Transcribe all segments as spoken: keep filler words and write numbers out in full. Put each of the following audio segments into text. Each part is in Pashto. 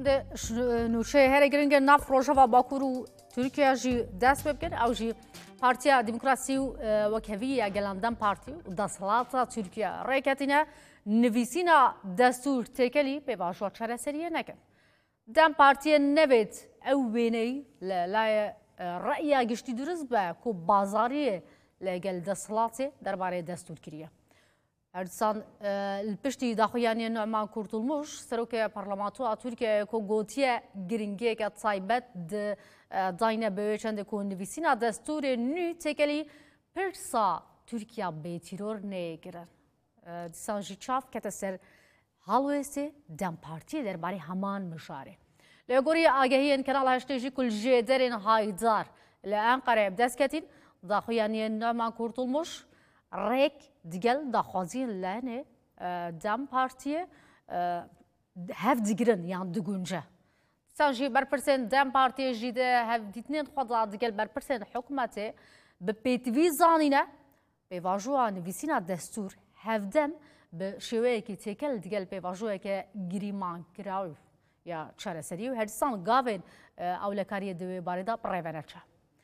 نوشه هر گرنگ ناف روشوا باکور و ترکیه جی دست بکن او جی پارتیا دموکراسی و وکهوی گلاندن پارتی و دستلاتا ترکیه ریکتینه نویسینا دستور تکلی به واژه چهره سریه نکن. دم پارتی نوید او بینی لای رأی گشتی درست به کو بازاری لگل دستلاتی درباره دستور کریه. هرسان الپشتی داخویانی نعمان کورتولموش سروک پارلمانتو ترکیه کو گوتیه گرینگی که صایبت داینه به چند کو نویسینا دستور نو تکلی پرسا ترکیه به تیرور نگیرن. دیسانجی چاف که تسر حالویسی دم پارتی درباره همان مشاره. لگوری آگهی این کنال هشتیجی کل جدرین هایدار لانقره بدست کتین داخویانی نعمان کورتولموش ریک دیگل داخوازی لانه دم پارتیه هف دیگرن یان دگونجه. سانجی برپرسن دم پارتیه جیده هف دیتنین خدا دیگل برپرسن حکومته به پیتوی زانینه به واژوان نویسینا دستور هف دم به شویه که تکل دیگل به واژوه که گریمان کراو یا چهره سری و هرسان گاوین اولکاری دوی باردا پریونچه.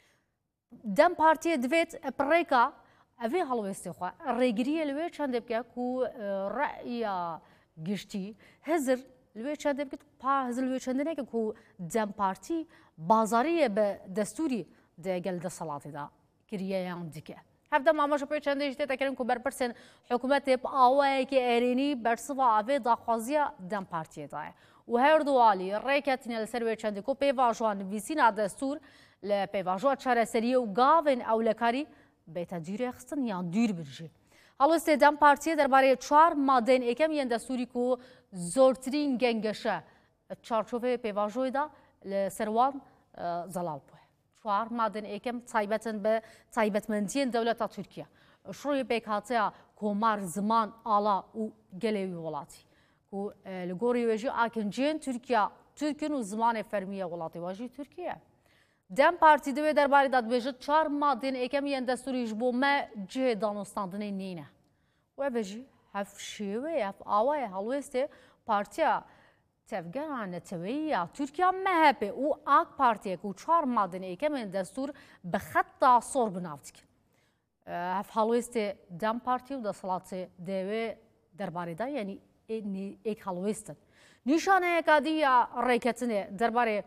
دم پارتیه دویت پریکا اوی حالوستی خوا ریگریه لوی چند بکه کو رأی گشتی هزر لوی چند بکه پا هزر لوی چند نه که کو دم پارتی بازاری به دستوری دگل دستلاتی دا کریه یان دیگه. هفته ماماش پی چند دیجته تکریم کو برپرسن حکومت ب آوایی که ایرانی برسوا اوی داخوازی دم پارتی دای. و هر دوالی ریکتین السروی چند کو پیواجوان ویسینا دستور ل پیواجوان چهره سری و گاوین اولکاری به تدیر خستن یا دیر برجه. حالا دم پارتی درباره چهار ماده اکم یند دستوری کو زورترین گنگشه چارچوبه پیواژوی دا لسروان زلال بوه. چهار ماده اکم تایبتن به تایبتمندین دولت ترکیه. شروع بکاتیا کمار زمان آلا و گلوی ولاتی. کو لگوری وجی آکنجین ترکیه ترکیه و زمان فرمیه ولاتی واجی ترکیه. دم پارتی دوی درباره داد بجد چهار مادین اکم یند دستوریش بو ما جه دانستاندنی نینه. و بجی هف شیوه هف آوای حلوسته پارتیا تفگران توییا ترکیه مهبه و آگ پارتیه کو چهار مادین اکم یند دستور بخط صور بنافتک. هف حلوسته دم پارتی و دستلات دوی درباره دا یعنی ایک حلوستن. نشانه کادیا ریکتنه درباره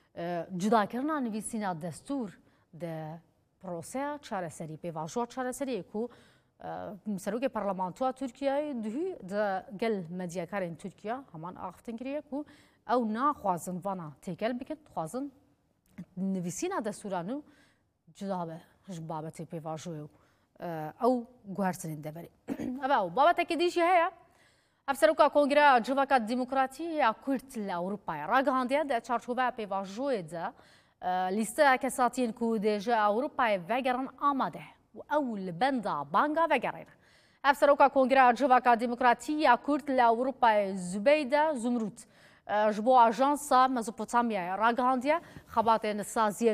جدا کردن نویسینا دستور ده پروسه چهره سری به واژه چهره سری کو سروک پارلمانتو ترکیه دهی ده گل مدیاکارن ترکیه همان آفتن کریه کو او ناخوازن وانا تکل بکن خوازن نویسینا دستورانو جدا به بابت به واژه او گوهرتن دبری. او بابت کدیشی هیا افسروکا کنگره جوکا دموکراتی یا کورت اروپای راگاندیا در چارچوبه پیواژوی ده لیست کساتین کو دیجا اروپای وگران آماده و اول بندا بانگا وگرین. افسروکا کنگره جوکا دموکراتی یا کورت اروپای زبیده زمرود جبو آژانسا مزوپوتامیا راگاندیا خبات نسازی